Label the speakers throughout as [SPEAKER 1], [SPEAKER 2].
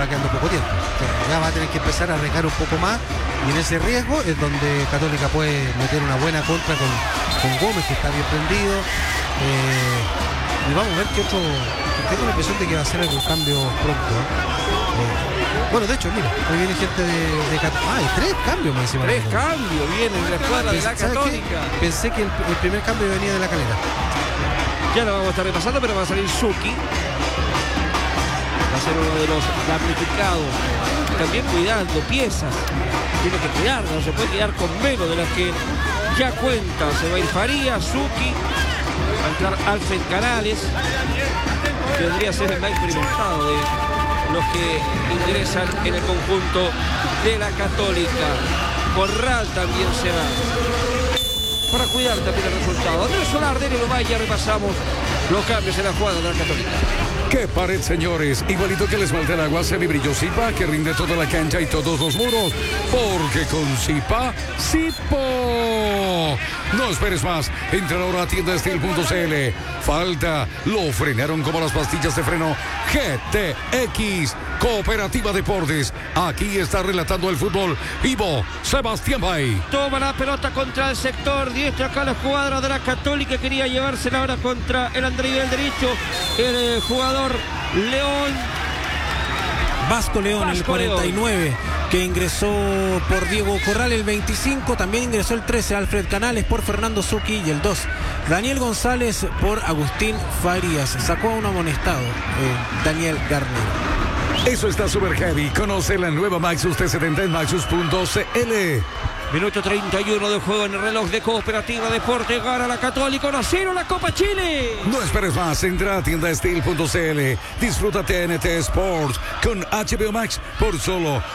[SPEAKER 1] va quedando poco tiempo. Entonces, ya va a tener que empezar a arriesgar un poco más, y en ese riesgo es donde Católica puede meter una buena contra con Gómez, que está bien prendido. Y vamos a ver qué otro. Tengo la impresión de que va a ser algún cambio pronto. Bueno, de hecho, mira, hoy viene gente de Católica. Hay 3 cambios más encima.
[SPEAKER 2] 3 cambios vienen en la escuadra de la Católica.
[SPEAKER 1] Pensé que el primer cambio venía de La Calera.
[SPEAKER 2] Ya lo vamos a estar repasando, pero va a salir Suki. Va a ser uno de los damnificados. También cuidando piezas. Tiene que cuidar, no se puede quedar con menos de las que ya cuenta. Se va a ir Farías, Suki. Va a entrar Alfred Canales, que vendría a ser el más experimentado de los que ingresan en el conjunto de la Católica. Corral también se va, para cuidar también el resultado. Andrés Solar, Daniel Valle, repasamos los cambios en la jugada de la Católica.
[SPEAKER 3] ¡Qué pared, señores! Igualito que el esmalte de agua semibrillo Zipa, que rinde toda la cancha y todos los muros. Porque con Zipa, ¡Zipo! No esperes más. Entra ahora a tiendastil.cl. Falta. Lo frenaron como las pastillas de freno GTX. Cooperativa Deportes. Aquí está relatando el fútbol Ivo Sebastián Bay.
[SPEAKER 2] Toma la pelota contra el sector diestra. Acá la jugadora de la Católica quería llevársela ahora contra el Andrés del derecho. El jugador León.
[SPEAKER 4] Vasco León, el 49, León, que ingresó por Diego Corral. El 25 también ingresó el 13, Alfred Canales por Fernando Zucchi. Y el 2, Daniel González por Agustín Farías. Sacó a un amonestado, Daniel Garnero.
[SPEAKER 3] Eso está super heavy. Conoce la nueva Maxus T70 en maxus.cl.
[SPEAKER 2] Minuto 31 de juego en el reloj de Cooperativa Deporte. Gana la Católica 1-0 la Copa Chile.
[SPEAKER 3] No esperes más. Entra a tiendastil.cl. Disfruta TNT Sports con HBO Max por solo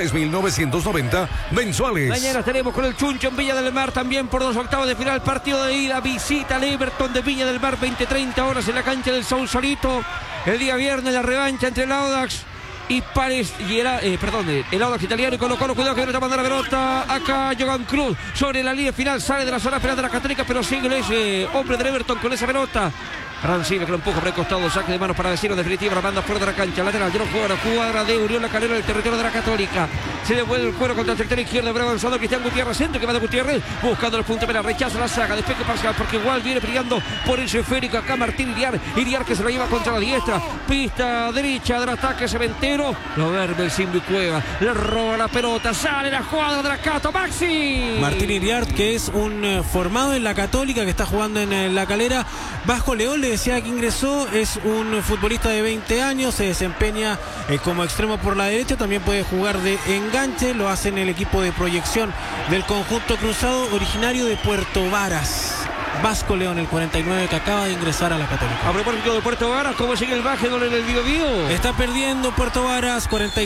[SPEAKER 3] 16.990 mensuales.
[SPEAKER 2] Mañana estaremos con el Chuncho en Villa del Mar también por 2 octavos de final. Partido de ida. Visita al Everton de Villa del Mar. 20-30 horas en la cancha del Sausalito. El día viernes la revancha entre el Audax y Pares y el Audax italiano y Colo-Colo. Cuidado que viene a mandar la pelota. Acá Jogan Cruz sobre la línea final. Sale de la zona penal de la Católica, pero sigue ese hombre de Everton con esa pelota. Rancine que lo empuja por el costado, saque de manos para decirlo definitivo, la banda fuera de la cancha, lateral, ya no juega la jugada de Uriol La Calera del territorio de la Católica. Se devuelve el cuero contra el sector izquierdo, pero avanzado Cristian Gutiérrez, centro que va de Gutiérrez, buscando el punto penal, rechaza la saga, despegue parcial, porque igual viene brillando por ese esférico acá Martín Iriar que se lo lleva contra la diestra, pista derecha del ataque Cementero, lo verde el Simbi Cueva, le roba la pelota, sale la jugada de la Cato, Maxi.
[SPEAKER 4] Martín Iriar, que es un formado en la Católica, que está jugando en La Calera. Vasco León, le decía que ingresó, es un futbolista de 20 años, se desempeña como extremo por la derecha, también puede jugar de enganche, lo hace en el equipo de proyección del conjunto cruzado, originario de Puerto Varas. Vasco León, el 49, que acaba de ingresar a la Católica.
[SPEAKER 2] A propósito de Puerto Varas, ¿cómo sigue el básquetbol en el Biobío?
[SPEAKER 4] Está perdiendo Puerto Varas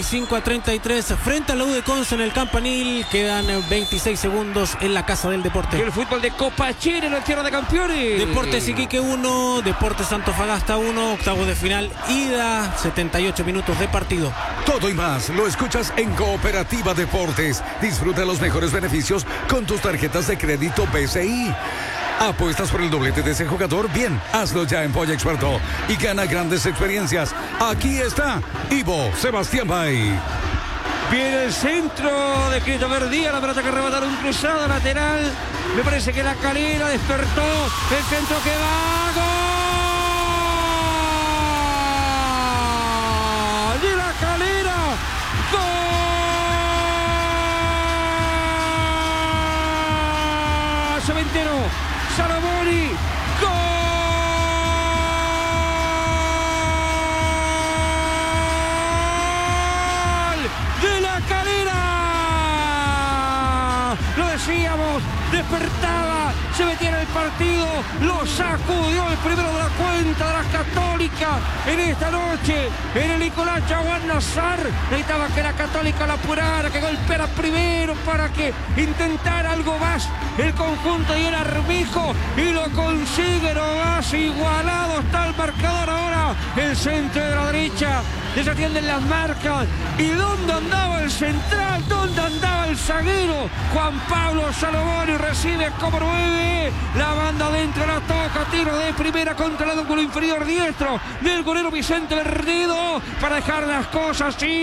[SPEAKER 4] 45-33 frente a la U de Conce en el Campanil. Quedan 26 segundos en la Casa del Deporte.
[SPEAKER 2] Y el fútbol de Copa Chile en la Tierra de Campeones.
[SPEAKER 4] Deportes Iquique 1, Deportes Antofagasta 1, octavos de final, ida, 78 minutos de partido.
[SPEAKER 3] Todo y más lo escuchas en Cooperativa Deportes. Disfruta los mejores beneficios con tus tarjetas de crédito BCI. ¿Apuestas por el doblete de ese jugador? Bien, hazlo ya en Polla Experto y gana grandes experiencias. Aquí está Ivo Sebastián Bay.
[SPEAKER 2] Viene el centro de Cristo Verdía, la pelota que arrebataron un cruzado lateral. Me parece que La Calera despertó. El centro que va. ¡Gol! ¡De La Calera! ¡Gol! Cementero. Salomoni, ¡gol! ¡De La Calera! Lo decíamos, despertaba, se metía en el partido, lo sacudió el primero de la cuenta de las Católicas en esta noche, en el Nicolás Chaguán Nazar. Necesitaba que la Católica la apurara, que golpeara primero para que intentara algo más el conjunto de Armijo, y lo consigue nomás. Igualado está el marcador ahora, el centro de la derecha, desatienden las marcas. ¿Y dónde andaba el central? ¿Dónde andaba el zaguero? Juan Pablo Salomoni recibe como 9, la banda adentro, la toca, tiro de primera contra el ángulo inferior diestro del golero Vicente Verdido para dejar las cosas así.